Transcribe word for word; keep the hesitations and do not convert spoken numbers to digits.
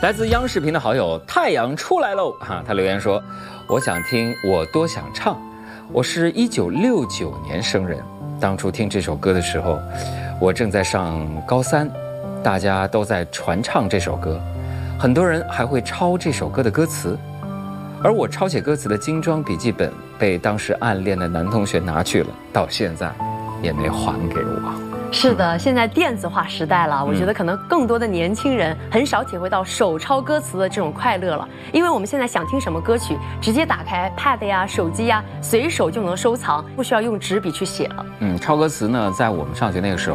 来自央视频的好友太阳出来喽哈，他留言说：“我想听我多想唱，我是一九六九年生人，当初听这首歌的时候，我正在上高三，大家都在传唱这首歌，很多人还会抄这首歌的歌词，而我抄写歌词的精装笔记本被当时暗恋的男同学拿去了，到现在也没还给我。” 是的，现在电子化时代了，我觉得可能更多的年轻人很少体会到手抄歌词的这种快乐了，因为我们现在想听什么歌曲，直接打开 pad 呀、手机呀，随手就能收藏，不需要用纸笔去写了。 嗯，抄歌词呢，在我们上学那个时候